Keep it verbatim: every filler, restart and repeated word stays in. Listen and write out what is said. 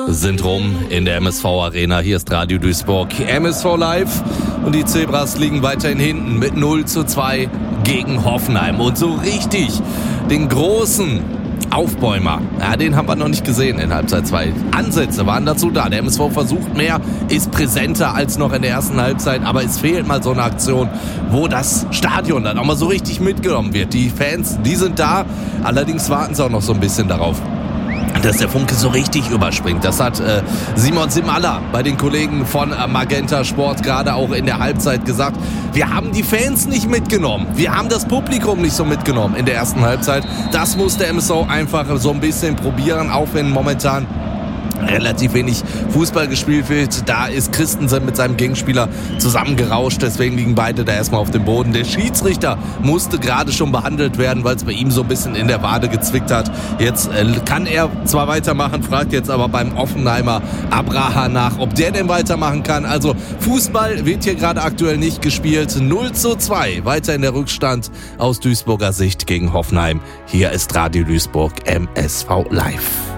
sind rum in der M S V-Arena. Hier ist Radio Duisburg, M S V Live. Und die Zebras liegen weiterhin hinten mit null zu zwei gegen Hoffenheim. Und so richtig den großen Aufbäumer, ja, den haben wir noch nicht gesehen in Halbzeit zwei. Ansätze waren dazu da. Der M S V versucht mehr, ist präsenter als noch in der ersten Halbzeit. Aber es fehlt mal so eine Aktion, wo das Stadion dann auch mal so richtig mitgenommen wird. Die Fans, die sind da. Allerdings warten sie auch noch so ein bisschen darauf, dass der Funke so richtig überspringt. Das hat äh, Simon Simalla bei den Kollegen von äh, Magenta Sport gerade auch in der Halbzeit gesagt. Wir haben die Fans nicht mitgenommen. Wir haben das Publikum nicht so mitgenommen in der ersten Halbzeit. Das muss der M S V einfach so ein bisschen probieren, auch wenn momentan relativ wenig Fußball gespielt wird. Da ist Christensen mit seinem Gegenspieler zusammengerauscht. Deswegen liegen beide da erstmal auf dem Boden. Der Schiedsrichter musste gerade schon behandelt werden, weil es bei ihm so ein bisschen in der Wade gezwickt hat. Jetzt äh, kann er zwar weitermachen, fragt jetzt aber beim Offenheimer Abraha nach, ob der denn weitermachen kann. Also Fußball wird hier gerade aktuell nicht gespielt. null zu zwei, weiter in der Rückstand aus Duisburger Sicht gegen Hoffenheim. Hier ist Radio Duisburg M S V Live.